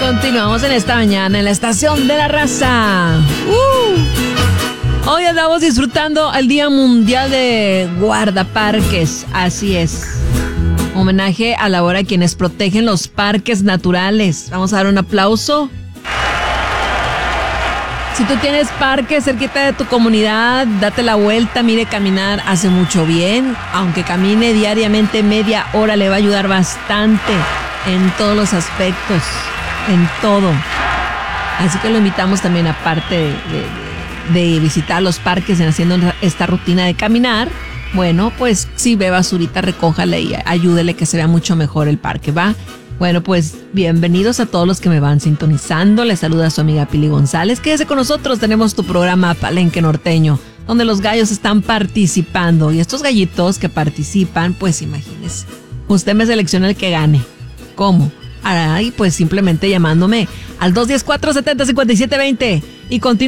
Continuamos en esta mañana en la Estación de la Raza. Hoy andamos disfrutando el Día Mundial de Guardaparques. Así es. Homenaje a la hora a quienes protegen los parques naturales. Vamos a dar un aplauso. Si tú tienes parque cerquita de tu comunidad, date la vuelta, mire, caminar hace mucho bien. Aunque camine diariamente media hora, le va a ayudar bastante en todos los aspectos, en todo. Así que lo invitamos también, aparte de visitar los parques, en haciendo esta rutina de caminar. Bueno, pues si ve basurita, recójale y ayúdele que se vea mucho mejor el parque, ¿va? Bueno, pues bienvenidos a todos los que me van sintonizando. Les saluda su amiga Pili González. Quédese con nosotros, tenemos tu programa Palenque Norteño, donde los gallos están participando. Y estos gallitos que participan, pues imagínese, usted me selecciona el que gane. ¿Cómo? Ay, pues simplemente llamándome al 210-470-5720 y continúa.